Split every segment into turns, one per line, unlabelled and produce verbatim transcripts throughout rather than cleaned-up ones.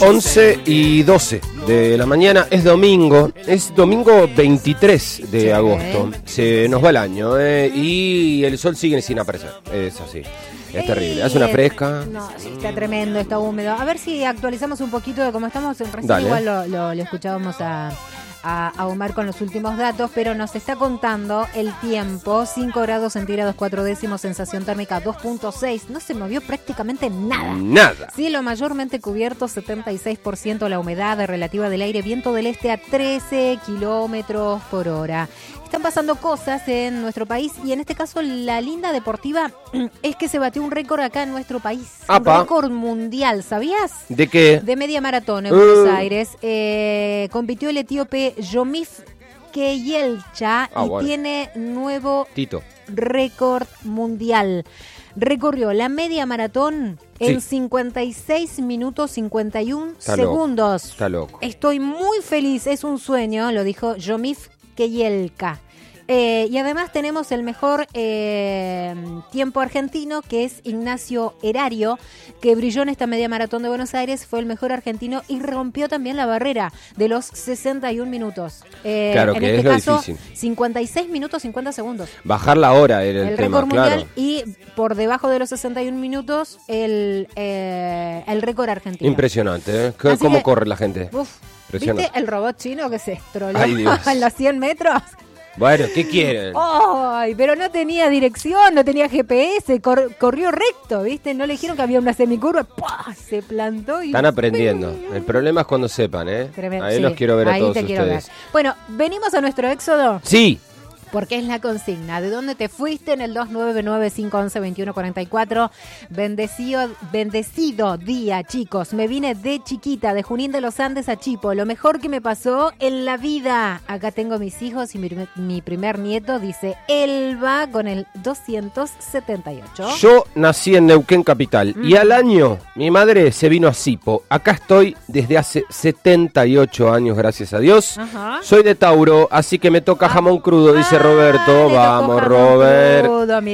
once y doce de la mañana, es domingo, es domingo veintitrés de sí. agosto, se nos va el año eh, y el sol sigue sin aparecer, es así, es terrible, hace una fresca.
No, sí, está tremendo, está húmedo. A ver si actualizamos un poquito de cómo estamos, recién
Dale.
igual lo, lo, lo escuchábamos a... A, a Omar con los últimos datos, pero nos está contando el tiempo: cinco grados centígrados, cuatro décimos, sensación térmica dos punto seis, no se movió prácticamente nada.
Nada.
Cielo mayormente cubierto, setenta y seis por ciento la humedad relativa del aire, viento del este a trece kilómetros por hora. Están pasando cosas en nuestro país y en este caso la linda deportiva es que se batió un récord acá en nuestro país.
Apa.
Un récord mundial, ¿sabías?
¿De qué?
De media maratón en
uh.
Buenos Aires. Eh, compitió el etíope Jomif Keyelcha
ah,
y
bueno.
tiene nuevo
Tito.
récord mundial. Recorrió la media maratón en sí. cincuenta y seis minutos cincuenta y uno
Está
segundos.
Loco. Está loco.
Estoy muy feliz, es un sueño, lo dijo Jomif Keyelcha. Eh, y además tenemos el mejor eh, tiempo argentino, que es Ignacio Erario, que brilló en esta media maratón de Buenos Aires, fue el mejor argentino y rompió también la barrera de los sesenta y un minutos. Eh,
claro,
en
que
este
es lo
caso,
difícil.
cincuenta y seis minutos cincuenta segundos.
Bajar la hora era el,
el
tema,
récord mundial,
claro.
Y por debajo de los sesenta y un minutos el, eh, el récord argentino.
Impresionante, ¿eh? ¿Cómo que, corre la gente?
Uf, ¿viste el robot chino que se estroló en los cien metros?
Bueno, ¿qué quieren?
Ay, pero no tenía dirección, no tenía G P S, cor- corrió recto, ¿viste? No le dijeron que había una semicurva, ¡pah! Se plantó y...
Están aprendiendo. El problema es cuando sepan, ¿eh?
Tremendo.
Ahí
sí,
los quiero ver a
ahí
todos
te quiero
ustedes.
Ver. Bueno, ¿venimos a nuestro éxodo?
Sí.
Porque es la consigna. ¿De dónde te fuiste? En el dos nueve nueve, cinco uno uno, dos uno cuatro cuatro. Bendecido, bendecido día, chicos. Me vine de chiquita, de Junín de los Andes a Chipo. Lo mejor que me pasó en la vida. Acá tengo mis hijos y mi, mi primer nieto, dice Elba, con el doscientos setenta y ocho.
Yo nací en Neuquén Capital mm. y al año mi madre se vino a Sipo. Acá estoy desde hace setenta y ocho años, gracias a Dios. Ajá. Soy de Tauro, así que me toca ah. jamón crudo, dice ah. Roberto, vamos Robert,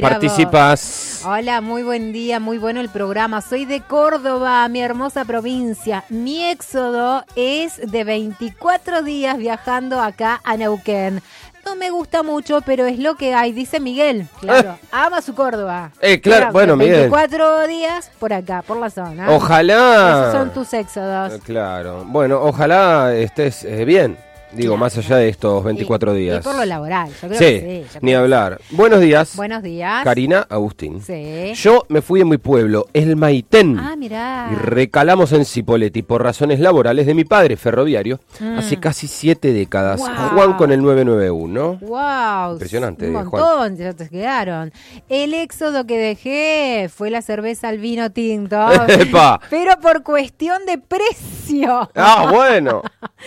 participas.
Vos. Hola, muy buen día, muy bueno el programa. Soy de Córdoba, mi hermosa provincia. Mi éxodo es de veinticuatro días viajando acá a Neuquén. No me gusta mucho, pero es lo que hay, dice Miguel. Claro, eh. ama su Córdoba.
Eh, claro, claro bueno, Miguel.
veinticuatro días por acá, por la zona.
Ojalá.
Esos son tus éxodos.
Eh, claro, bueno, ojalá estés eh, bien. Digo, claro. Más allá de estos veinticuatro
y,
días.
Y por lo laboral, yo creo
sí,
que sí.
Ni hablar. Buenos días.
Buenos días.
Karina, Agustín.
Sí.
Yo me fui en mi pueblo, el Maitén.
Ah, mirá.
Y recalamos en Cipolletti por razones laborales de mi padre, ferroviario, mm. hace casi siete décadas.
Wow.
Juan con el nueve nueve uno.
Wow.
Impresionante,
un montón,
Juan.
Ya te quedaron. El éxodo que dejé fue la cerveza al vino tinto.
¡Epa!
Pero por cuestión de precio.
Ah, bueno.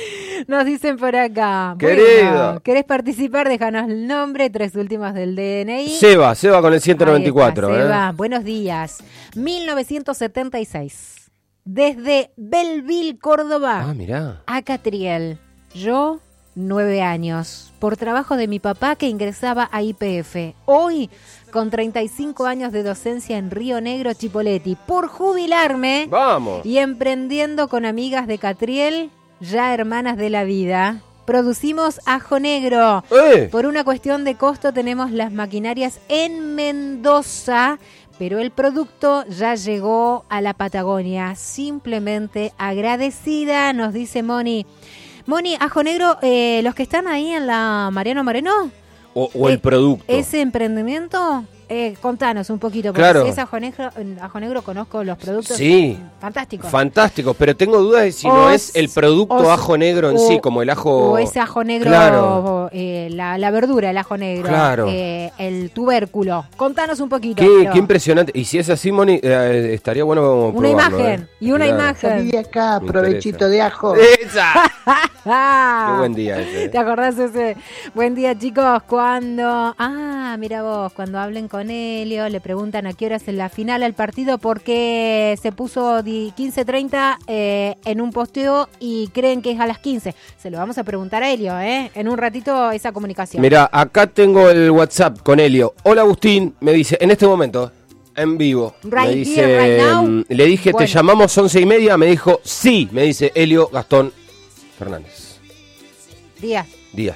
Nos dicen por acá.
Querido.
Bueno, ¿querés participar? Déjanos el nombre, tres últimas del D N I.
Seba, Seba con el ciento noventa y cuatro.
Ahí está, Seba,
¿eh?
buenos días. mil novecientos setenta y seis. Desde Belleville, Córdoba.
Ah, mirá.
A Catriel. Yo, nueve años. Por trabajo de mi papá que ingresaba a I P F. Hoy, con treinta y cinco años de docencia en Río Negro, Chipolletti. Por jubilarme.
Vamos.
Y emprendiendo con amigas de Catriel, ya hermanas de la vida. Producimos ajo negro.
¡Eh!
Por una cuestión de costo tenemos las maquinarias en Mendoza, pero el producto ya llegó a la Patagonia. Simplemente agradecida, nos dice Moni. Moni, ajo negro, eh, los que están ahí en la Mariano Moreno.
O, o el eh, producto.
Ese emprendimiento... Eh, contanos un poquito, porque
claro.
Si es ajo negro, ajo negro conozco los productos.
Sí.
Fantásticos.
Fantásticos, pero tengo dudas de si
o
no es el producto
o,
ajo negro en
o,
sí, como el ajo...
O ese ajo negro,
claro.
eh, la, la verdura, el ajo negro,
claro.
eh, el tubérculo. Contanos un poquito.
Qué,
pero...
qué impresionante. Y si es así, Moni, eh, estaría bueno como
una
probarlo,
imagen,
¿eh?
y una
claro.
imagen.
Salí de acá, provechito de ajo.
¡Esa! Qué buen día ese.
¿Te acordás ese? Buen día, chicos. Cuando... Ah, mira vos, cuando hablen con Helio, le preguntan a qué hora es la final al partido porque se puso quince treinta eh, en un posteo y creen que es a las quince. Se lo vamos a preguntar a Helio, ¿eh? En un ratito esa comunicación.
Mirá, acá tengo el WhatsApp con Helio. Hola Agustín, me dice, en este momento, En vivo.
Right
me
here,
dice,
right now.
Le dije,
Bueno.
te llamamos once y media. Me dijo, sí. Me dice Elio Gastón Fernández.
Díaz.
Díaz.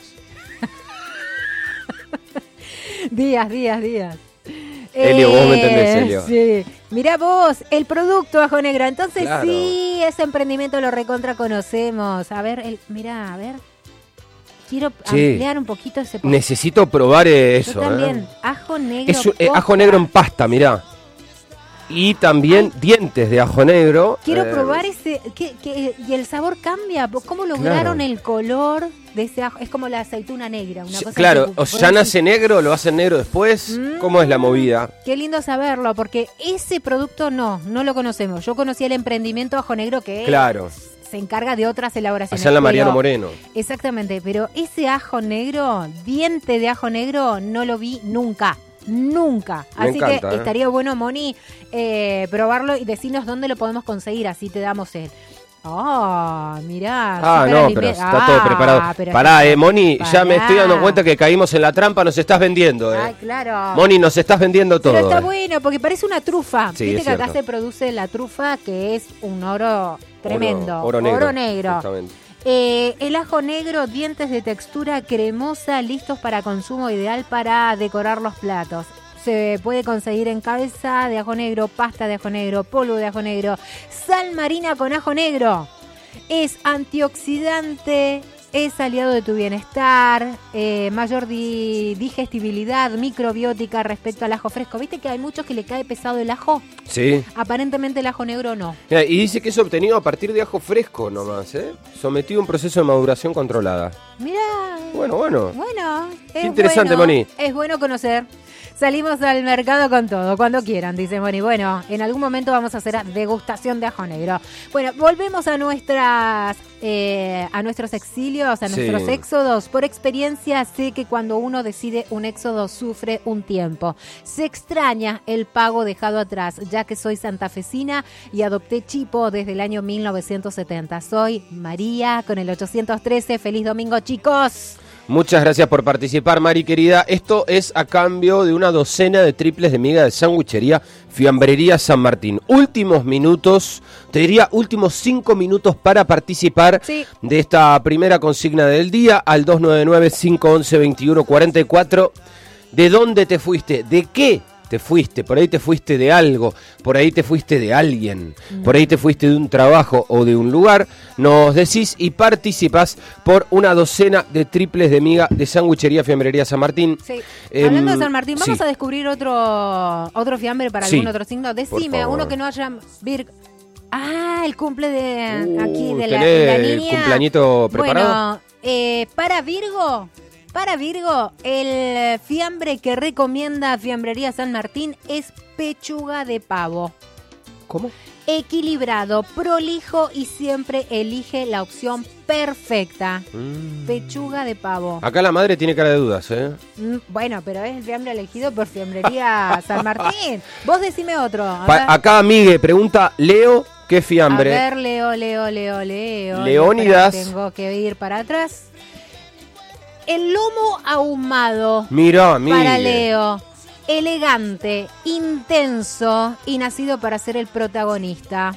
Díaz, Díaz, Díaz.
Elio, vos me entendés, Elio.
Sí. Mirá vos, el producto Ajo Negro. Entonces
Claro.
sí, ese emprendimiento lo recontra conocemos. A ver, el, mirá, a ver. Quiero
Sí.
ampliar un poquito ese po-
Necesito probar eso.
Yo también.
¿eh?
Ajo negro.
Es un- eh,
posta.
ajo negro en pasta, mirá. Y también dientes de ajo negro.
Quiero
eh,
probar ese. Que, que- y el sabor cambia. ¿Cómo lograron
Claro.
el color de ese ajo? Es como la aceituna negra. Una
sí,
cosa
claro,
que-
o ya nace negro, lo hacen negro después.
Mm.
¿Cómo es la movida?
Qué lindo saberlo, porque ese producto no, no lo conocemos. Yo conocí el emprendimiento Ajo Negro que
Claro,
se encarga de otras elaboraciones.
allá en la Mariano
pero-
Moreno.
Exactamente, pero ese ajo negro, diente de ajo negro, no lo vi nunca. Nunca.
Me
Así
encanta,
que
¿eh?
estaría bueno, Moni, eh, probarlo y decirnos dónde lo podemos conseguir. Así te damos el. Ah, mirá.
Ah,
súper
no,
alime-
pero está
Ah,
todo preparado.
pero
Pará,
está-
eh, Moni, ya me estoy dando
Pará.
cuenta que caímos en la trampa, nos estás vendiendo, eh.
Ay, claro.
Moni, nos estás vendiendo todo.
Pero está
eh.
bueno, porque parece una trufa.
Sí,
Viste
es
que acá
cierto.
se produce la trufa, que es un oro tremendo.
Oro, oro negro.
Oro negro.
Justamente.
Eh, el ajo negro, dientes de textura cremosa, listos para consumo, ideal para decorar los platos. Se puede conseguir en cabeza de ajo negro, pasta de ajo negro, polvo de ajo negro, sal marina con ajo negro. Es antioxidante, es aliado de tu bienestar, eh, mayor di- digestibilidad, microbiótica respecto al ajo fresco. ¿Viste que hay muchos que le cae pesado el ajo?
Sí.
Aparentemente el ajo negro no.
Mira, y dice que es obtenido a partir de ajo fresco nomás, ¿eh? Sometido a un proceso de maduración controlada.
Mirá.
Bueno, bueno.
Bueno, es
interesante,
bueno,
Moni.
Es bueno conocer. Salimos al mercado con todo, cuando quieran, dice Moni. Bueno, en algún momento vamos a hacer degustación de ajo negro. Bueno, volvemos a nuestras eh, a nuestros exilios, a
Sí.
nuestros éxodos. Por experiencia sé que cuando uno decide un éxodo sufre un tiempo. Se extraña el pago dejado atrás, ya que soy santafesina y adopté Chipo desde el año mil novecientos setenta. Soy María con el ochocientos trece. Feliz domingo, chicos.
Muchas gracias por participar, Mari querida. Esto es a cambio de una docena de triples de miga de sandwichería Fiambrería San Martín. Últimos minutos, te diría últimos cinco minutos para participar
Sí.
de esta primera consigna del día al dos nueve nueve, cinco once, veintiuno cuarenta y cuatro. ¿De dónde te fuiste? ¿De qué te fuiste? Por ahí te fuiste de algo, por ahí te fuiste de alguien, por ahí te fuiste de un trabajo o de un lugar. Nos decís y participás por una docena de triples de miga de sandwichería Fiambrería San Martín.
Sí.
Em,
Hablando de San Martín, vamos
sí.
a descubrir otro otro fiambre para
Sí,
algún otro signo. Decime,
favor.
uno que no haya vir... Ah, el cumple de
Uh,
aquí de la,
¿tenés
de la
el
niña.
cumpleañito preparado?
Bueno, eh, para Virgo, para Virgo, el fiambre que recomienda Fiambrería San Martín es pechuga de pavo.
¿Cómo?
Equilibrado, prolijo y siempre elige la opción perfecta.
Mm.
Pechuga de pavo.
Acá la madre tiene cara de dudas, ¿eh?
Mm, Bueno, pero es el fiambre elegido por Fiambrería San Martín. Vos decime otro. A
Pa-
ver.
acá Migue pregunta, Leo, ¿qué
A
fiambre?
ver, Leo, Leo, Leo, Leo.
Leónidas.
Espera, tengo que ir para atrás. El lomo ahumado
Mirá, Migue.
para Leo. Elegante, intenso y nacido para ser el protagonista.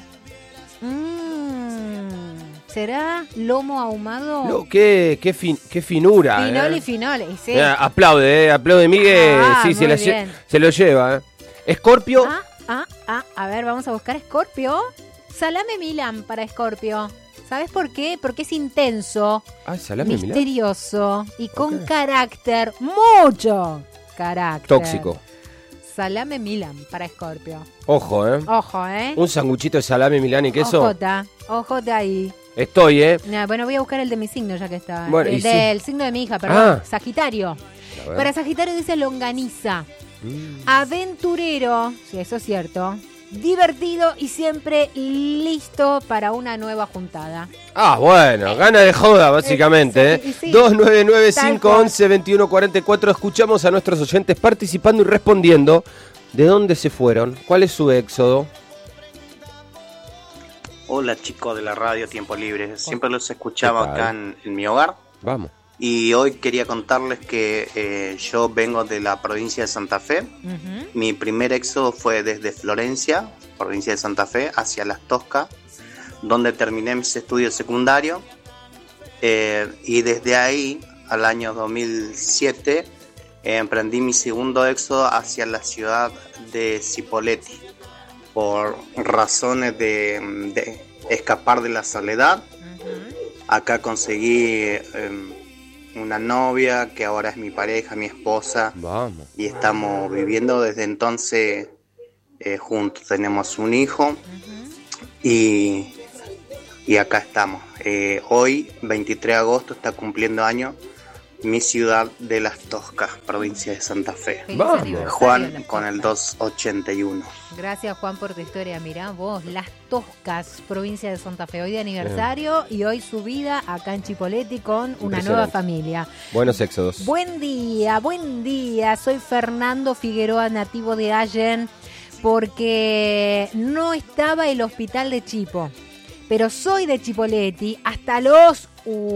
Mm, ¿Será lomo ahumado?
Lo- qué, qué, fin- qué finura.
Finol
eh.
y finol, y sí.
Mirá, aplaude, eh, aplaude Migue.
Ah,
sí, se,
muy
la lle-
bien.
se lo lleva. Eh. Escorpio.
Ah, ah, ah, a ver, vamos a buscar Scorpio. Salame Milan para Scorpio. ¿Sabes por qué? Porque es intenso,
Ah, salame, Milán.
misterioso y con
Ok.
carácter, mucho carácter.
Tóxico.
Salame Milan para Scorpio.
Ojo, ¿eh?
Ojo, ¿eh?
Un sanguchito de salame Milán y queso.
Ojota, ojota ahí.
Estoy, ¿eh?
Nah, bueno, voy a buscar el de mi signo ya que está.
Bueno,
el
y sí.
del signo de mi hija, perdón.
Ah.
Sagitario.
A ver.
Para Sagitario dice longaniza.
Mm.
Aventurero, si eso es cierto. Divertido y siempre listo para una nueva juntada.
Ah, bueno, gana de joda, básicamente.
Eh, sí,
¿eh?
sí.
dos nueve nueve,
Tal
cinco
cual.
once, veintiuno cuarenta y cuatro. Escuchamos a nuestros oyentes participando y respondiendo. ¿De dónde se fueron? ¿Cuál es su éxodo?
Hola chicos de la radio Tiempo Libre, siempre los escuchaba
¿Qué tal?
acá en, en mi hogar.
Vamos.
Y hoy quería contarles que eh, yo vengo de la provincia de Santa Fe. Uh-huh. Mi primer éxodo fue desde Florencia, provincia de Santa Fe, hacia Las Toscas, donde terminé mis estudios secundarios. Eh, y desde ahí, al año dos mil siete, eh, emprendí mi segundo éxodo hacia la ciudad de Cipolletti, por razones de, de escapar de la soledad. Uh-huh. Acá conseguí... Eh, una novia que ahora es mi pareja, mi esposa. Vamos. Y estamos viviendo desde entonces eh, juntos. Tenemos un hijo. Uh-huh. y, y acá estamos. Eh, hoy, veintitrés de agosto, está cumpliendo años mi ciudad de Las Toscas, provincia de Santa Fe. Vamos. Juan con el doscientos ochenta y uno.
Gracias, Juan, por tu historia. Mirá vos, Las Toscas, provincia de Santa Fe. Hoy de aniversario eh. y hoy su vida acá en Cipolletti con una nueva familia.
Buenos éxodos.
Buen día, buen día. Soy Fernando Figueroa, nativo de Allen, porque no estaba el hospital de Chipo, pero soy de Cipolletti hasta los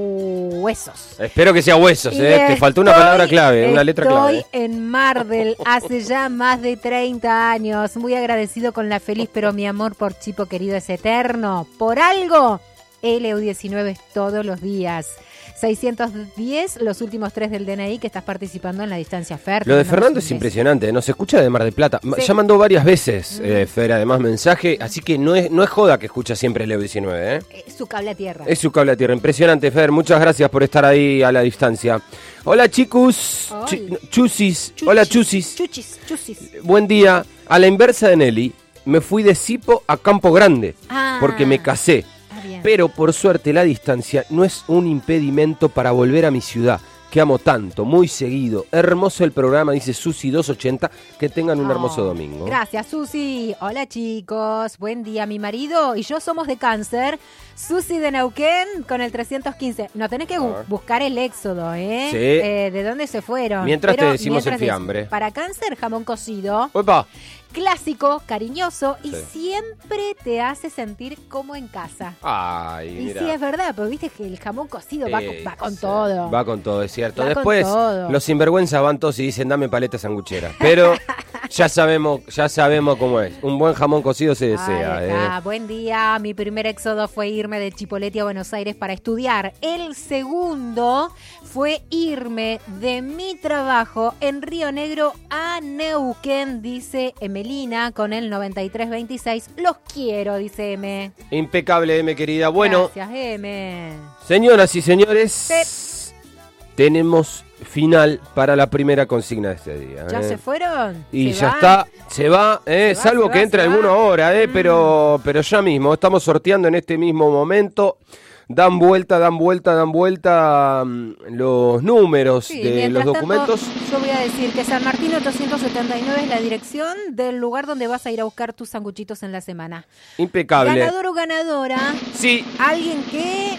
huesos.
Espero que sea huesos, eh. Te faltó una palabra clave, una letra clave.
Estoy en Mardel hace ya más de treinta años, muy agradecido con la feliz, pero mi amor por Chipo querido es eterno. Por algo, L U diecinueve todos los días. seiscientos diez, los últimos tres del D N I, que estás participando en la distancia Fer.
Lo de Fernando es impresionante, nos escucha de Mar del Plata. Sí. Ya mandó varias veces, mm. eh, Fer, además mensaje, así que no es no es joda que escucha siempre el L U diecinueve. ¿eh?
Es su cable a tierra.
Es su cable a tierra, impresionante, Fer. Muchas gracias por estar ahí a la distancia. Hola, chicos. Ch- chusis. Chuchis. Hola, chusis.
Chuchis, chusis.
Buen día. A la inversa de Nelly, me fui de Cipo a Campo Grande, ah. porque me casé. Pero por suerte la distancia no es un impedimento para volver a mi ciudad, que amo tanto, muy seguido. Hermoso el programa, dice Susi doscientos ochenta. Que tengan un oh, hermoso domingo.
Gracias, Susi. Hola, chicos. Buen día. Mi marido y yo somos de Cáncer. Susi de Neuquén con el trescientos quince. No tenés que bu- buscar el éxodo, ¿eh?
Sí.
Eh, ¿De dónde se fueron?
Mientras
Pero
te decimos
mientras
el fiambre.
De, para Cáncer, jamón cocido.
¡Opa!
Clásico, cariñoso y
sí.
siempre te hace sentir como en casa.
Ay,
y
mira.
sí, es verdad, pero viste que el jamón cocido
sí,
va, con, va con
sí.
todo.
Va con todo, es cierto.
Va
Después
todo.
Los sinvergüenzas van todos y dicen dame paleta sanguchera. Pero ya sabemos, ya sabemos cómo es. Un buen jamón cocido se desea.
Ay,
eh.
Buen día. Mi primer éxodo fue irme de Cipolletti a Buenos Aires para estudiar. El segundo fue irme de mi trabajo en Río Negro a Neuquén, dice Emelina con el noventa y tres veintiséis. Los quiero, dice M.
Impecable, M, querida. Bueno,
gracias, M.
Señoras y señores,
sí.
tenemos final para la primera consigna de este día.
¿Ya
eh.
se fueron?
Y
¿Se
ya
van?
está, se va, eh,
se
salvo
va,
que
va,
entre
se
alguno
va.
ahora, eh,
Mm.
pero, pero ya mismo, estamos sorteando en este mismo momento. Dan vuelta, dan vuelta, dan vuelta um, los números
Sí,
de los documentos.
Tanto, yo voy a decir que San Martín ochocientos setenta y nueve es la dirección del lugar donde vas a ir a buscar tus sanguchitos en la semana.
Impecable.
Ganador o ganadora.
Sí.
Alguien que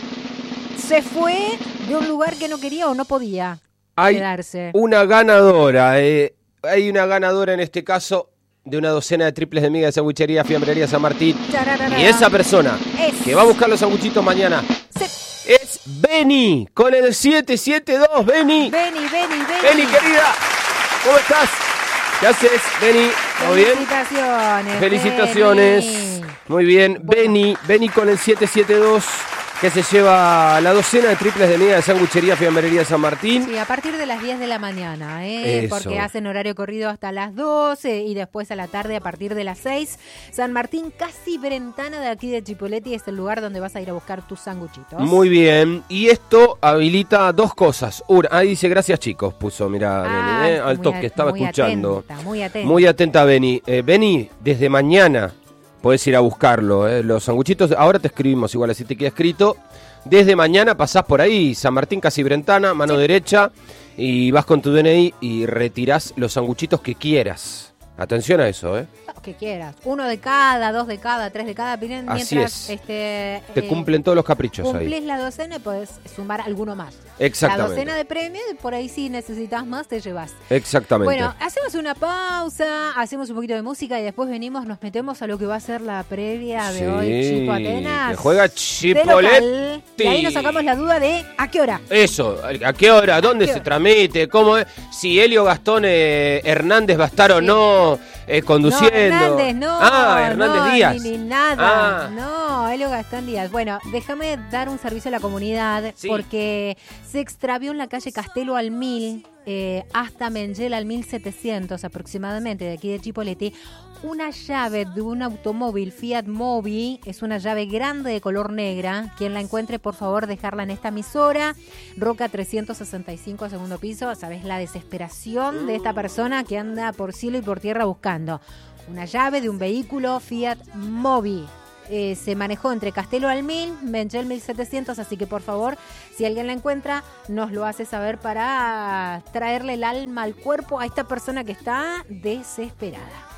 se fue de un lugar que no quería o no podía
Hay
quedarse.
Una ganadora, eh, hay una ganadora en este caso de una docena de triples de miga de sandwichería Fiambrería San Martín.
Chararara.
Y esa persona
es.
que va a buscar los sanguchitos mañana
Se...
es Beni, con el siete siete dos. Beni.
Beni, Beni, Beni.
Beni, querida. ¿Cómo estás? ¿Qué haces, Beni? ¿Todo bien?
Felicitaciones.
Felicitaciones.
Beni.
Muy bien.
Bueno.
Beni, Beni con el siete siete dos. Que se lleva la docena de triples de miga de sanguchería Fiambrería San Martín.
Sí, a partir de las diez de la mañana, ¿eh?
Eso.
Porque hacen horario corrido hasta las doce y después a la tarde a partir de las seis. San Martín, casi Brentana de aquí de Cipolletti, es el lugar donde vas a ir a buscar tus sanguchitos.
Muy bien. Y esto habilita dos cosas. Una, ahí dice gracias chicos, puso, mirá,
Ah,
Beni, ¿eh? Al
muy
toque,
a-
estaba
muy
escuchando.
atenta, muy atenta.
Muy atenta, Beni. Eh, Beni, desde mañana podés ir a buscarlo. ¿eh? Los sanguchitos, ahora te escribimos, igual así te queda escrito. Desde mañana pasás por ahí, San Martín casi Brentana, mano
Sí.
derecha, y vas con tu D N I y retirás los sanguchitos que quieras. Atención a eso, ¿eh?
Lo que quieras. Uno de cada, dos de cada, tres de cada. Mientras
Así es.
este,
Te
eh,
cumplen todos los caprichos
cumplís
ahí.
la docena y podés sumar alguno más.
Exactamente.
La docena de premio, por ahí si necesitas más te llevas.
Exactamente.
Bueno, hacemos una pausa, hacemos un poquito de música y después venimos, nos metemos a lo que va a ser la previa de
Sí,
hoy, Chipo Atenas.
que juega
De
Chipolletti.
local.
Tuti.
Y ahí nos sacamos la duda de ¿a qué hora?
Eso, ¿a qué hora? ¿Dónde
qué
se
hora?
tramite? ¿Cómo es? Si Helio Gastón eh, Hernández va a estar o
Sí.
no eh, conduciendo.
No, Hernández, no.
Ah, Hernández
no,
Díaz.
Ni, ni nada.
Ah.
No, Helio Gastón Díaz. Bueno, déjame dar un servicio a la comunidad
Sí.
porque se extravió en la calle Castelo al Mil eh, hasta Mengel al mil setecientos aproximadamente, de aquí de Chipoleti, una llave de un automóvil Fiat Mobi. Es una llave grande de color negra. Quien la encuentre, por favor, dejarla en esta emisora. Roca trescientos sesenta y cinco, segundo piso. ¿Sabes la desesperación de esta persona que anda por cielo y por tierra buscando una llave de un vehículo Fiat Mobi? Eh, se manejó entre Castelo al Mil, Mengel mil setecientos, así que por favor, si alguien la encuentra, nos lo hace saber para traerle el alma al cuerpo a esta persona que está desesperada.